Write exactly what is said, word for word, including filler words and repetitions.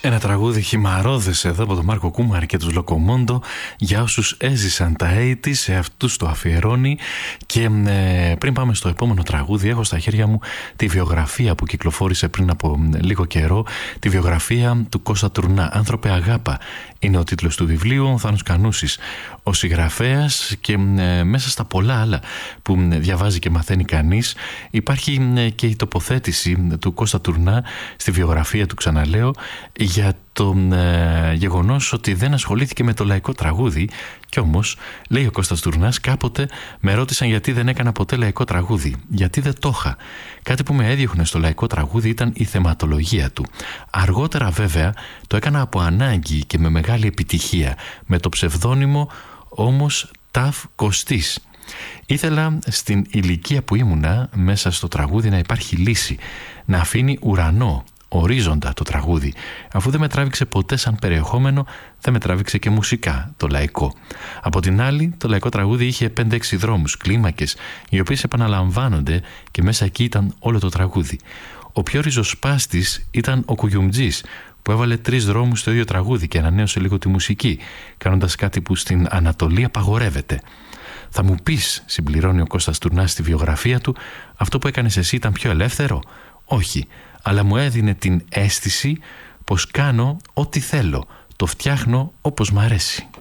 Ένα τραγούδι χυμαρώδες εδώ από τον Μάρκο Κούμαρη και τους Λοκομόντο για όσους έζησαν τα ογδόντα, σε αυτούς το αφιερώνει. Και ε, πριν πάμε στο επόμενο τραγούδι, έχω στα χέρια μου τη βιογραφία που κυκλοφόρησε πριν από λίγο καιρό, τη βιογραφία του Κώστα Τουρνά. «Άνθρωπε αγάπα» είναι ο τίτλος του βιβλίου, ο Θάνος Κανούσης ο συγγραφέας, και ε, μέσα στα πολλά άλλα που διαβάζει και μαθαίνει κανείς υπάρχει ε, και η τοποθέτηση του Κώστα Τουρνά στη βιογραφία του, ξαναλέω, για το ε, γεγονός ότι δεν ασχολήθηκε με το λαϊκό τραγούδι. Κι όμως, λέει ο Κώστας Τουρνάς, κάποτε με ρώτησαν γιατί δεν έκανα ποτέ λαϊκό τραγούδι. Γιατί δεν το είχα. Κάτι που με έδιωχνε στο λαϊκό τραγούδι ήταν η θεματολογία του. Αργότερα βέβαια το έκανα από ανάγκη και με μεγάλη επιτυχία, με το ψευδόνυμο όμως Ταφ Κωστής. Ήθελα στην ηλικία που ήμουνα μέσα στο τραγούδι να υπάρχει λύση, να αφήνει ουρανό, ορίζοντα το τραγούδι. Αφού δεν με τράβηξε ποτέ σαν περιεχόμενο, δεν με τράβηξε και μουσικά το λαϊκό. Από την άλλη, το λαϊκό τραγούδι είχε πέντε έξι δρόμους, κλίμακες, οι οποίες επαναλαμβάνονται και μέσα εκεί ήταν όλο το τραγούδι. Ο πιο ριζοσπάστης ήταν ο Κουγιουμτζής, που έβαλε τρεις δρόμους στο ίδιο τραγούδι και ανανέωσε λίγο τη μουσική, κάνοντας κάτι που στην Ανατολή απαγορεύεται. Θα μου πεις, συμπληρώνει ο Κώστας Τουρνάς στη βιογραφία του, αυτό που έκανες εσύ ήταν πιο ελεύθερο? Όχι, αλλά μου έδινε την αίσθηση πως κάνω ό,τι θέλω, το φτιάχνω όπως μ' αρέσει.